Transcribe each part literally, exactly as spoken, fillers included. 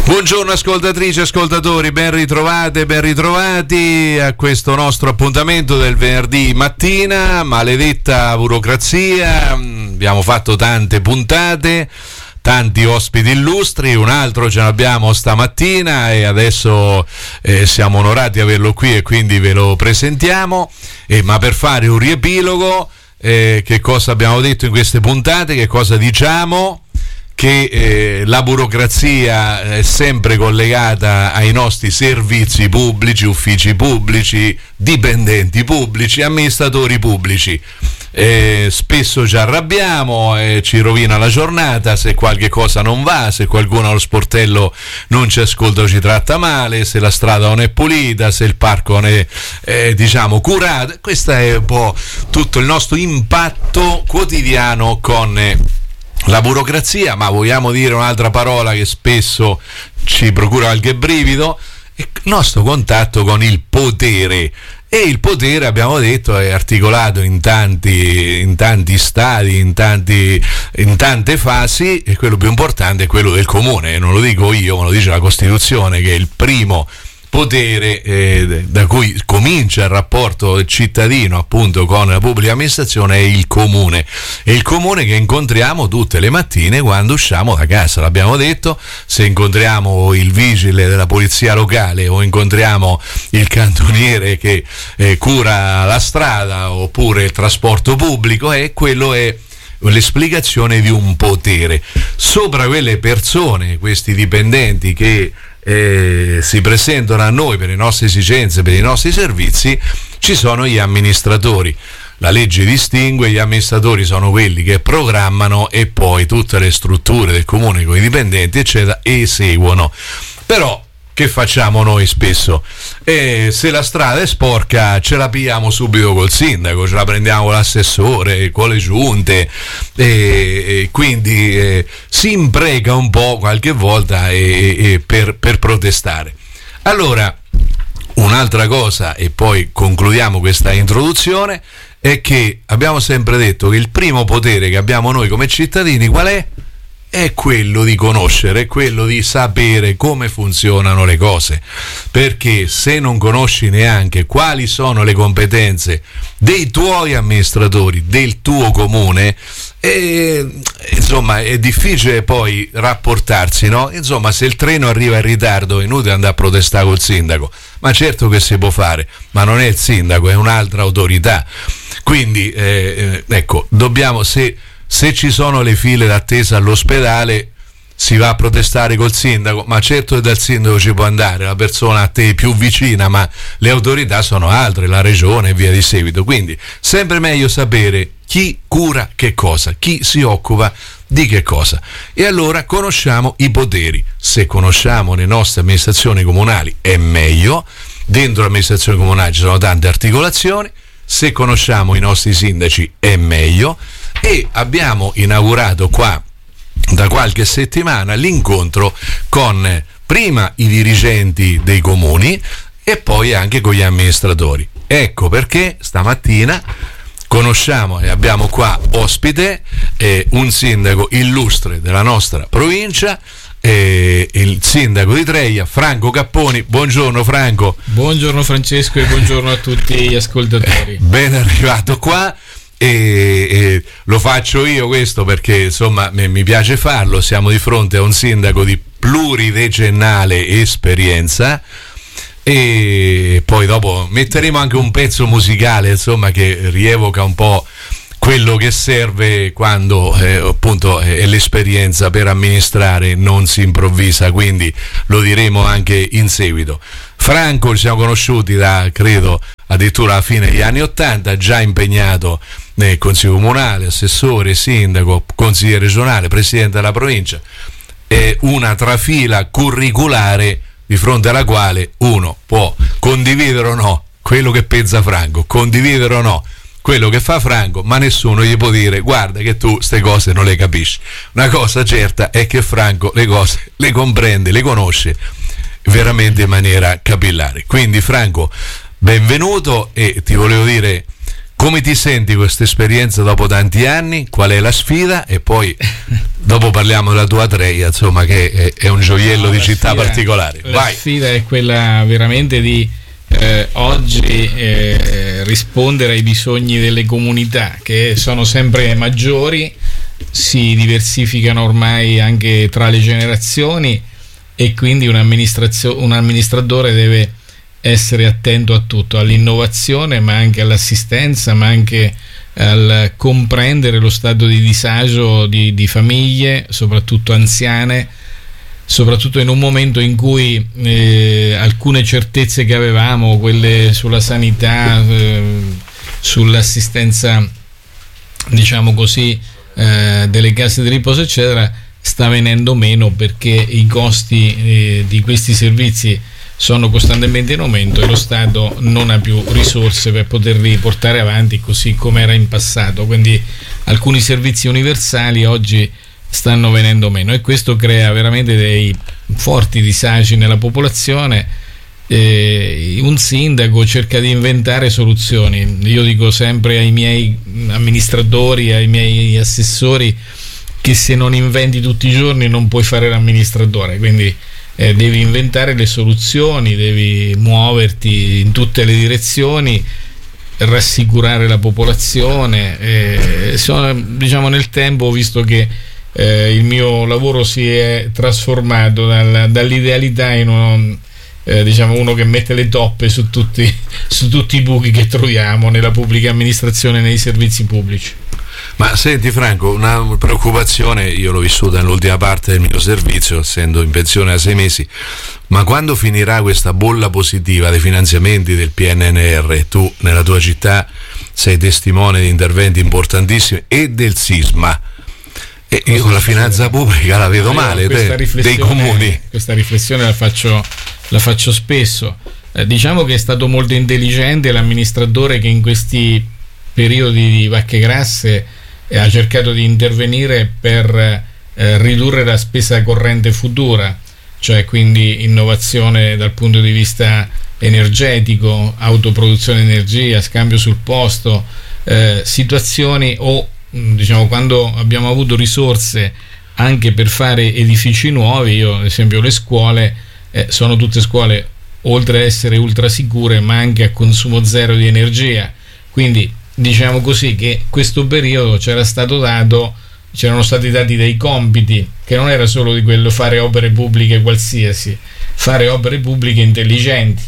Buongiorno ascoltatrici e ascoltatori, ben ritrovate, ben ritrovati a questo nostro appuntamento del venerdì mattina. Maledetta burocrazia, abbiamo fatto tante puntate, tanti ospiti illustri, un altro ce l'abbiamo stamattina e adesso eh, siamo onorati di averlo qui e quindi ve lo presentiamo, eh, ma per fare un riepilogo, eh, che cosa abbiamo detto in queste puntate, che cosa diciamo? Che eh, la burocrazia è sempre collegata ai nostri servizi pubblici, uffici pubblici, dipendenti pubblici, amministratori pubblici. Eh, spesso ci arrabbiamo e ci rovina la giornata se qualche cosa non va, se qualcuno allo sportello non ci ascolta o ci tratta male, se la strada non è pulita, se il parco non è eh, diciamo curato. Questo è un po' tutto il nostro impatto quotidiano con eh, la burocrazia, ma vogliamo dire un'altra parola che spesso ci procura qualche brivido, è il nostro contatto con il potere. E il potere, abbiamo detto, è articolato in tanti, in tanti stadi, in, tanti, in tante fasi, e quello più importante è quello del comune. Non lo dico io, ma lo dice la Costituzione, che è il primo potere eh, da cui comincia il rapporto del cittadino appunto con la pubblica amministrazione, è il comune. È il comune che incontriamo tutte le mattine quando usciamo da casa, l'abbiamo detto. Se incontriamo il vigile della polizia locale o incontriamo il cantoniere che eh, cura la strada oppure il trasporto pubblico, e quello è l'esplicazione di un potere sopra quelle persone, questi dipendenti che Eh, si presentano a noi per le nostre esigenze, per i nostri servizi. Ci sono gli amministratori. La legge distingue: gli amministratori sono quelli che programmano e poi tutte le strutture del comune con i dipendenti eccetera eseguono. Però che facciamo noi spesso? Eh, se la strada è sporca ce la pigliamo subito col sindaco, ce la prendiamo con l'assessore, con le giunte, e, e quindi eh, si impreca un po' qualche volta e, e per, per protestare. Allora, un'altra cosa, e poi concludiamo questa introduzione, è che abbiamo sempre detto che il primo potere che abbiamo noi come cittadini qual è? È quello di conoscere, è quello di sapere come funzionano le cose, perché se non conosci neanche quali sono le competenze dei tuoi amministratori, del tuo comune, e, insomma è difficile poi rapportarsi, no? Insomma, se il treno arriva in ritardo è inutile andare a protestare col sindaco, ma certo che si può fare, ma non è il sindaco, è un'altra autorità. Quindi eh, ecco, dobbiamo, se Se ci sono le file d'attesa all'ospedale, si va a protestare col sindaco, ma certo che dal sindaco ci può andare la persona a te più vicina, ma le autorità sono altre, la regione e via di seguito. Quindi sempre meglio sapere chi cura che cosa, chi si occupa di che cosa. E allora conosciamo i poteri. Se conosciamo le nostre amministrazioni comunali è meglio. Dentro l'amministrazione comunale ci sono tante articolazioni. Se conosciamo i nostri sindaci è meglio. E abbiamo inaugurato qua da qualche settimana l'incontro con prima i dirigenti dei comuni e poi anche con gli amministratori. Ecco perché stamattina conosciamo e abbiamo qua ospite eh, un sindaco illustre della nostra provincia, eh, il sindaco di Treia, Franco Capponi. Buongiorno Franco. Buongiorno Francesco e buongiorno a tutti gli ascoltatori. Eh, ben arrivato qua. E, e lo faccio io questo perché insomma me, mi piace farlo. Siamo di fronte a un sindaco di pluridecennale esperienza, e poi dopo metteremo anche un pezzo musicale insomma che rievoca un po' quello che serve quando eh, appunto è l'esperienza per amministrare, non si improvvisa, quindi lo diremo anche in seguito. Franco ci siamo conosciuti da, credo, addirittura alla fine degli anni Ottanta, già impegnato nel Consiglio Comunale, assessore, sindaco, consigliere regionale, presidente della provincia. È una trafila curriculare di fronte alla quale uno può condividere o no quello che pensa Franco, condividere o no quello che fa Franco, ma nessuno gli può dire guarda che tu ste cose non le capisci. Una cosa certa è che Franco le cose le comprende, le conosce veramente in maniera capillare. Quindi Franco, benvenuto, e ti volevo dire Come ti senti questa esperienza dopo tanti anni? Qual è la sfida? E poi dopo parliamo della tua Treia, insomma, che è, è un gioiello no, di città sfida, particolari. La Vai. sfida è quella veramente di eh, oggi eh, rispondere ai bisogni delle comunità, che sono sempre maggiori, si diversificano ormai anche tra le generazioni, e quindi un, un amministratore deve essere attento a tutto, all'innovazione, ma anche all'assistenza, ma anche al comprendere lo stato di disagio di, di famiglie, soprattutto anziane, soprattutto in un momento in cui eh, alcune certezze che avevamo, quelle sulla sanità, eh, sull'assistenza, diciamo così, eh, delle case di riposo eccetera, sta venendo meno, perché i costi eh, di questi servizi sono costantemente in aumento e lo Stato non ha più risorse per poterli portare avanti così come era in passato. Quindi alcuni servizi universali oggi stanno venendo meno, e questo crea veramente dei forti disagi nella popolazione. Eh, un sindaco cerca di inventare soluzioni. Io dico sempre ai miei amministratori, ai miei assessori, che se non inventi tutti i giorni non puoi fare l'amministratore, quindi Eh, devi inventare le soluzioni, devi muoverti in tutte le direzioni, rassicurare la popolazione. Eh, sono, diciamo, nel tempo ho visto che eh, il mio lavoro si è trasformato dal, dall'idealità in uno, eh, diciamo, uno che mette le toppe su tutti, su tutti i buchi che troviamo nella pubblica amministrazione e nei servizi pubblici. Ma senti Franco, una preoccupazione, io l'ho vissuta nell'ultima parte del mio servizio, essendo in pensione da sei mesi, ma quando finirà questa bolla positiva dei finanziamenti del P N N R? Tu nella tua città sei testimone di interventi importantissimi e del sisma, e io con la finanza pubblica la vedo male, te, dei comuni. Questa riflessione la faccio, la faccio spesso. Eh, diciamo che è stato molto intelligente l'amministratore che in questi periodi di vacche grasse ha cercato di intervenire per eh, ridurre la spesa corrente futura, cioè quindi innovazione dal punto di vista energetico, autoproduzione di energia, scambio sul posto, eh, situazioni o diciamo quando abbiamo avuto risorse anche per fare edifici nuovi. Io ad esempio le scuole eh, sono tutte scuole oltre ad essere ultra sicure ma anche a consumo zero di energia, quindi diciamo così che questo periodo c'era stato dato, c'erano stati dati dei compiti, che non era solo di quello fare opere pubbliche qualsiasi, fare opere pubbliche intelligenti,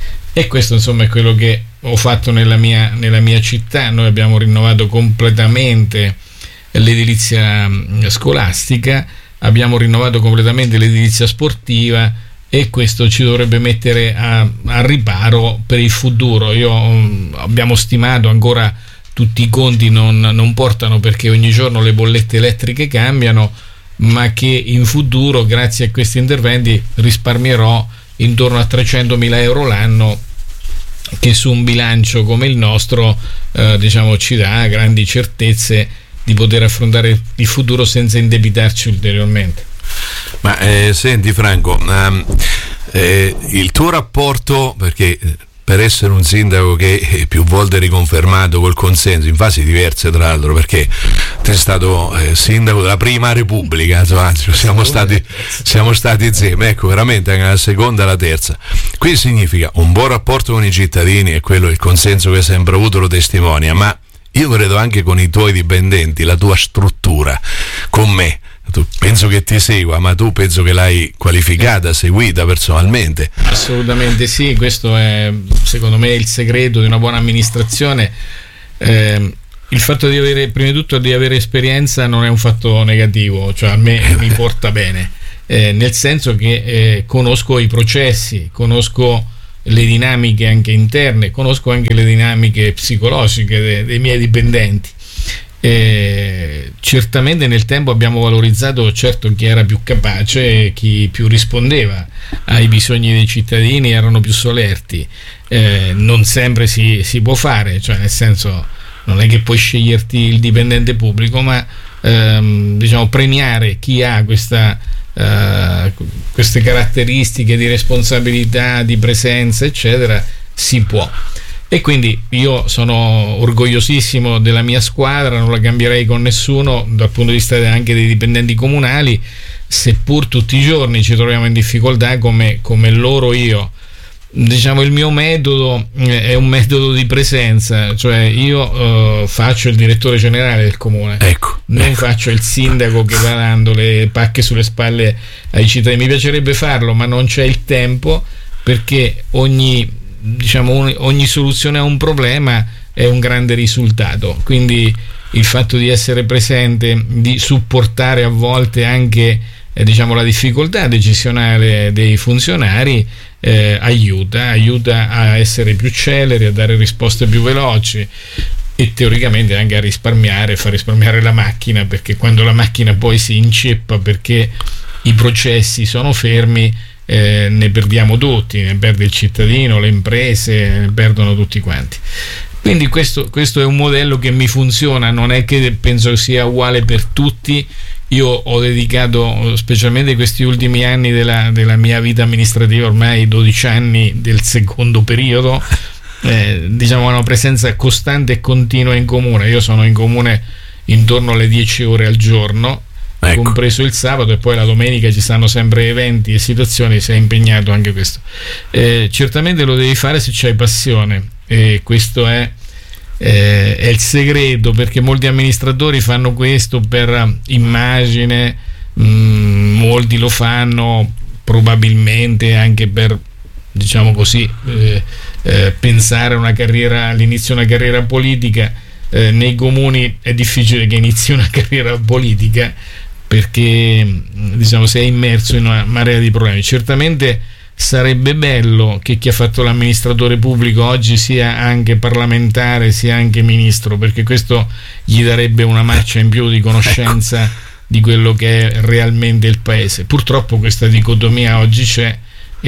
e questo insomma è quello che ho fatto nella mia, nella mia città. Noi abbiamo rinnovato completamente l'edilizia scolastica, abbiamo rinnovato completamente l'edilizia sportiva, e questo ci dovrebbe mettere a, a riparo per il futuro. Io um, abbiamo stimato, ancora tutti i conti non, non portano, perché ogni giorno le bollette elettriche cambiano, ma che in futuro grazie a questi interventi risparmierò intorno a trecentomila euro l'anno, che su un bilancio come il nostro eh, diciamo ci dà grandi certezze di poter affrontare il futuro senza indebitarci ulteriormente. Ma eh, senti Franco, um, eh, il tuo rapporto, perché per essere un sindaco che è più volte riconfermato col consenso in fasi diverse, tra l'altro, perché sei stato eh, sindaco della prima Repubblica, insomma, anzi, siamo stati, siamo stati insieme, ecco, veramente anche la seconda e la terza. Qui significa un buon rapporto con i cittadini, e quello, il consenso che hai sempre avuto lo testimonia, ma io credo anche con i tuoi dipendenti, la tua struttura, con me. Tu, penso che ti segua, ma tu penso che l'hai qualificata, seguita personalmente. Assolutamente sì, questo è secondo me il segreto di una buona amministrazione. Eh, il fatto di avere, prima di tutto, di avere esperienza non è un fatto negativo, cioè a me mi porta bene, eh, nel senso che eh, conosco i processi, conosco le dinamiche anche interne, conosco anche le dinamiche psicologiche de, dei miei dipendenti. Eh, certamente nel tempo abbiamo valorizzato certo chi era più capace, chi più rispondeva ai bisogni dei cittadini, erano più solerti. Eh, non sempre si, si può fare, cioè nel senso non è che puoi sceglierti il dipendente pubblico, ma ehm, diciamo premiare chi ha questa, eh, queste caratteristiche di responsabilità, di presenza eccetera, si può. E quindi io sono orgogliosissimo della mia squadra, non la cambierei con nessuno dal punto di vista anche dei dipendenti comunali, seppur tutti i giorni ci troviamo in difficoltà come, come loro io. Diciamo, il mio metodo è un metodo di presenza, cioè io uh, faccio il direttore generale del comune, ecco, non ecco. faccio il sindaco che va dando le pacche sulle spalle ai cittadini. Mi piacerebbe farlo, ma non c'è il tempo, perché ogni, diciamo, ogni soluzione a un problema è un grande risultato. Quindi il fatto di essere presente, di supportare a volte anche eh, diciamo, la difficoltà decisionale dei funzionari, Eh, aiuta, aiuta a essere più celeri, a dare risposte più veloci e teoricamente anche a risparmiare, far risparmiare la macchina, perché quando la macchina poi si inceppa perché i processi sono fermi, eh, ne perdiamo tutti, ne perde il cittadino, le imprese, ne perdono tutti quanti. Quindi questo, questo è un modello che mi funziona, non è che penso sia uguale per tutti. Io ho dedicato, specialmente questi ultimi anni della, della mia vita amministrativa, ormai dodici anni del secondo periodo, eh, diciamo una presenza costante e continua in comune. Io sono in comune intorno alle dieci ore al giorno, ecco, compreso il sabato, e poi la domenica ci stanno sempre eventi e situazioni, si è impegnato anche questo. Eh, certamente lo devi fare se c'hai passione, e questo è Eh, è il segreto, perché molti amministratori fanno questo per immagine, mh, molti lo fanno probabilmente anche per, diciamo così, eh, eh, pensare a una carriera, all'inizio una carriera politica. Eh, nei comuni è difficile che inizi una carriera politica, perché, diciamo, sei immerso in una marea di problemi. Certamente sarebbe bello che chi ha fatto l'amministratore pubblico oggi sia anche parlamentare, sia anche ministro, perché questo gli darebbe una marcia in più di conoscenza, ecco, di quello che è realmente il paese. Purtroppo questa dicotomia oggi c'è,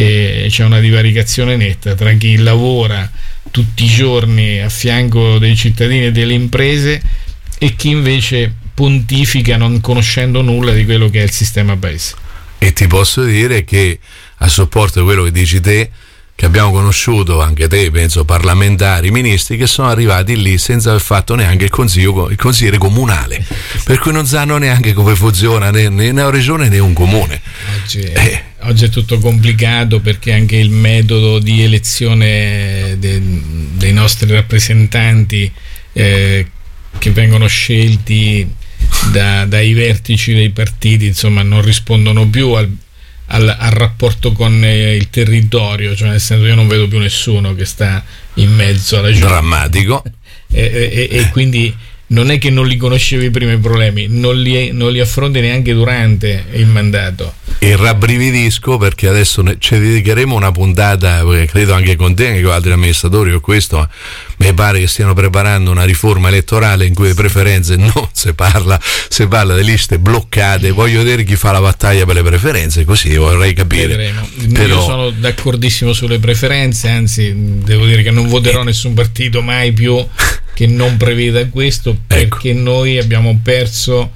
e c'è una divaricazione netta tra chi lavora tutti i giorni a fianco dei cittadini e delle imprese e chi invece pontifica non conoscendo nulla di quello che è il sistema paese. E ti posso dire che, a supporto di quello che dici te, che abbiamo conosciuto anche te, penso, parlamentari, ministri che sono arrivati lì senza aver fatto neanche il consiglio, il consigliere comunale, per cui non sanno neanche come funziona né, né una regione né un comune. Oggi, eh. oggi è tutto complicato, perché anche il metodo di elezione de, dei nostri rappresentanti, eh, che vengono scelti da, dai vertici dei partiti, insomma, non rispondono più al Al, al rapporto con eh, il territorio, cioè nel senso, io non vedo più nessuno che sta in mezzo alla gente. Drammatico. E, e, e quindi non è che non li conoscevi prima i problemi, non li, non li affronti neanche durante il mandato. E rabbrividisco, perché adesso ne, ci dedicheremo una puntata, credo anche con te, anche con altri amministratori, o questo mi pare che stiano preparando una riforma elettorale in cui le preferenze non si parla, si parla di liste bloccate. Voglio vedere chi fa la battaglia per le preferenze, così vorrei capire. Vedremo. Però... io sono d'accordissimo sulle preferenze, anzi devo dire che non voterò nessun partito mai più che non preveda questo, perché ecco, noi abbiamo perso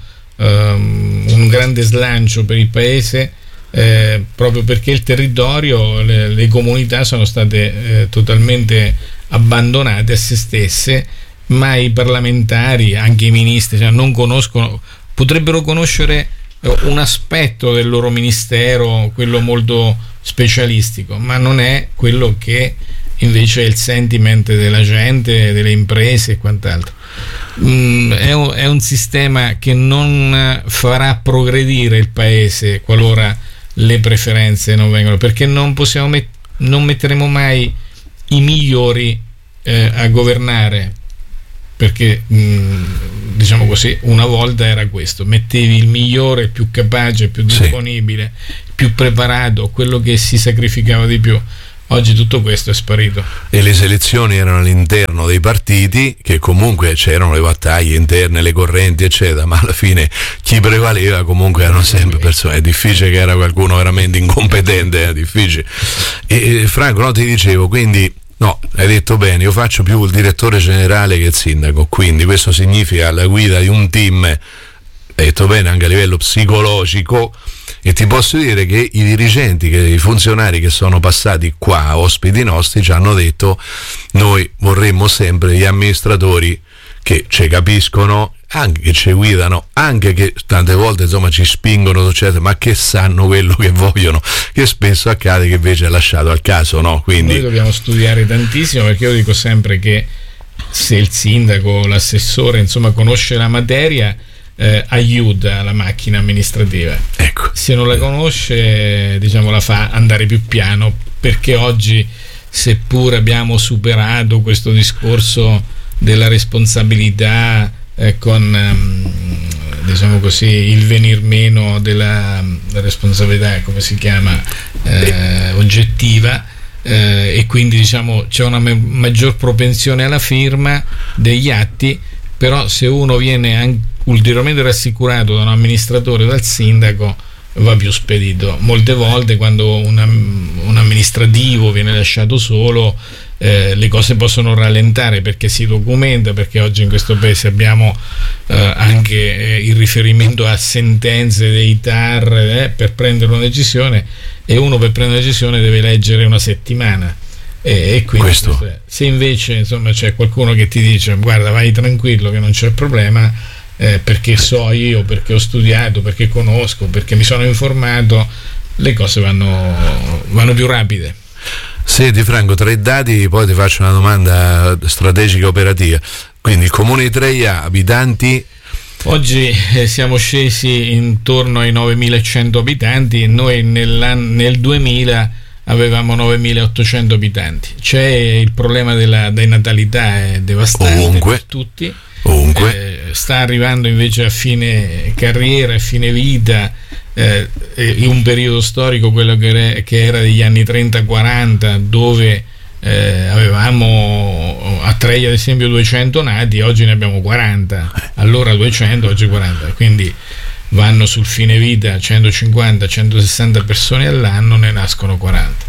um, un grande slancio per il paese, eh, proprio perché il territorio, le, le comunità sono state eh, totalmente abbandonate a se stesse, ma i parlamentari, anche i ministri, cioè, non conoscono, potrebbero conoscere un aspetto del loro ministero, quello molto specialistico, ma non è quello che invece è il sentiment della gente, delle imprese e quant'altro. Mm, è, un, è un sistema che non farà progredire il paese qualora le preferenze non vengono, perché non possiamo met- non metteremo mai i migliori eh, a governare, perché mh, diciamo così, una volta era questo, mettevi il migliore, il più capace, il più disponibile, sì, il più preparato, quello che si sacrificava di più. Oggi tutto questo è sparito. E le selezioni erano all'interno dei partiti, che comunque c'erano le battaglie interne, le correnti eccetera, ma alla fine chi prevaleva comunque erano sempre persone. È difficile che era qualcuno veramente incompetente, è difficile. E Franco, no, ti dicevo, quindi no, hai detto bene, io faccio più il direttore generale che il sindaco, quindi questo significa la guida di un team, hai detto bene, anche a livello psicologico, e ti posso dire che i dirigenti, che i funzionari che sono passati qua, ospiti nostri, ci hanno detto: noi vorremmo sempre gli amministratori che ci capiscono, anche che ci guidano, anche che tante volte insomma ci spingono, eccetera, ma che sanno quello che vogliono, che spesso accade che invece è lasciato al caso, no? Quindi noi dobbiamo studiare tantissimo, perché io dico sempre che se il sindaco, l'assessore, insomma, conosce la materia, eh, aiuta la macchina amministrativa. Ecco. Se non la conosce, diciamo, la fa andare più piano, perché oggi, seppur abbiamo superato questo discorso della responsabilità eh, con ehm, diciamo così il venir meno della, della responsabilità, come si chiama, eh, oggettiva, eh, e quindi diciamo c'è una me- maggior propensione alla firma degli atti, però se uno viene anche ulteriormente rassicurato da un amministratore, dal sindaco, va più spedito. Molte volte quando un, un amministrativo viene lasciato solo, eh, le cose possono rallentare, perché si documenta, perché oggi in questo paese abbiamo eh, anche eh, il riferimento a sentenze dei T A R eh, per prendere una decisione, e uno per prendere una decisione deve leggere una settimana. E, e quindi questo. Se invece insomma c'è qualcuno che ti dice: guarda, vai tranquillo che non c'è problema, eh, perché so io, perché ho studiato, perché conosco, perché mi sono informato, le cose vanno, vanno più rapide. Senti Franco, tre dati, poi ti faccio una domanda strategica operativa. Quindi il comune di Treia, abitanti? Oggi eh, siamo scesi intorno ai novemilacento abitanti. Noi nel duemila avevamo novemilaottocento abitanti. C'è il problema della denatalità, è devastante ovunque, per tutti. Ovunque. Eh, sta arrivando invece a fine carriera, a fine vita, eh, in un periodo storico, quello che era, che era degli anni trenta quaranta, dove eh, avevamo a Treia ad esempio duecento nati, oggi ne abbiamo quaranta, allora duecento, oggi quaranta, quindi vanno sul fine vita centocinquanta centosessanta persone all'anno, ne nascono quaranta.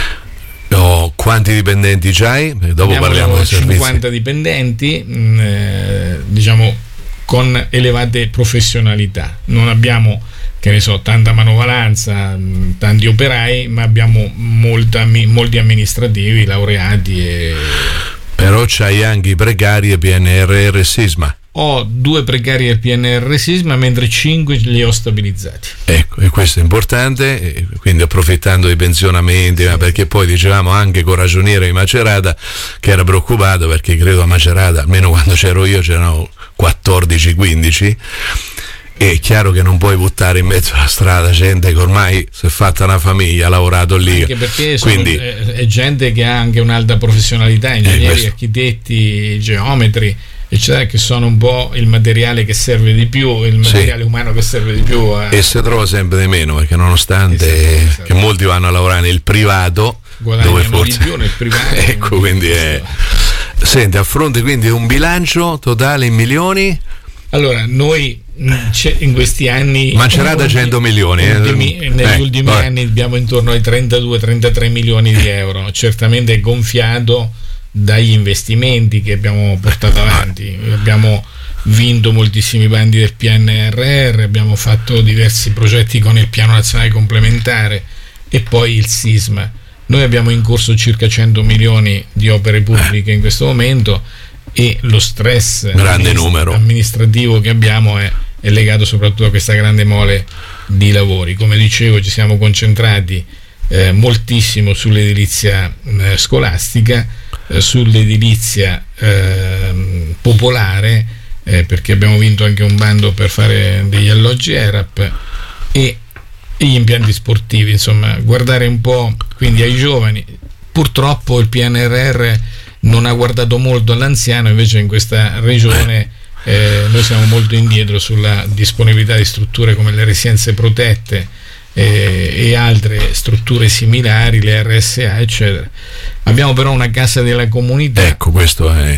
Oh, quanti dipendenti c'hai? Dopo abbiamo parliamo dei servizi. cinquanta dipendenti, mh, eh, diciamo con elevate professionalità. Non abbiamo, che ne so, tanta manovalanza, mh, tanti operai, ma abbiamo molta, mi, molti amministrativi, laureati. E... Però c'hai anche i precari e P N R R e Sisma. Ho due precari del P N R R Sisma, mentre cinque li ho stabilizzati. Ecco, e questo è importante, quindi approfittando dei pensionamenti, sì, perché poi dicevamo anche con ragioniere di Macerata che era preoccupato, perché credo a Macerata, almeno quando c'ero io, c'erano quattordici quindici. È chiaro che non puoi buttare in mezzo alla strada gente che ormai si è fatta una famiglia, ha lavorato lì. Anche perché sono, quindi, è, è gente che ha anche un'alta professionalità, ingegneri, eh, architetti, geometri, eccetera, che sono un po' il materiale che serve di più, il materiale sì. umano che serve di più. A... E si trova sempre di meno, perché nonostante esatto, esatto. che molti vanno a lavorare nel privato, guadagnano dove forse... di più nel privato. Ecco, quindi è... Senti, a fronte quindi un bilancio totale in milioni? Allora, noi in questi anni Macerata cento milioni ultimi, eh. negli eh, ultimi vabbè. anni abbiamo intorno ai trentadue trentatré milioni di euro, certamente gonfiato dagli investimenti che abbiamo portato avanti. Abbiamo vinto moltissimi bandi del P N R R, abbiamo fatto diversi progetti con il Piano Nazionale Complementare e poi il Sisma. Noi abbiamo in corso circa cento milioni di opere pubbliche in questo momento, e lo stress grande amministra- numero. amministrativo che abbiamo è, è legato soprattutto a questa grande mole di lavori. Come dicevo, ci siamo concentrati eh, moltissimo sull'edilizia eh, scolastica, eh, sull'edilizia eh, popolare, eh, perché abbiamo vinto anche un bando per fare degli alloggi E R A P, e, e gli impianti sportivi, insomma guardare un po' quindi ai giovani. Purtroppo il P N R R non ha guardato molto all'anziano, invece in questa regione eh, noi siamo molto indietro sulla disponibilità di strutture come le residenze protette eh, e altre strutture similari, le R S A eccetera. Abbiamo però una casa della comunità. Ecco, questo è